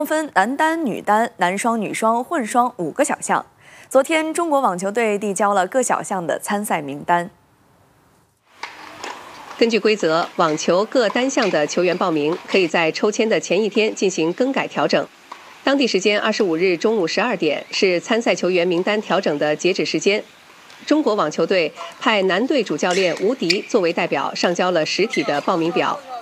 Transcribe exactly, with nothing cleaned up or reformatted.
分男单、女单、男双、女双、混双五个小项。昨天，中国网球队递交了各小项的参赛名单。 根据规则，网球各单项的球员报名可以在抽签的前一天进行更改调整。当地时间二十五日中午十二点是参赛球员名单调整的截止时间。中国网球队派男队主教练吴迪作为代表上交了实体的报名表。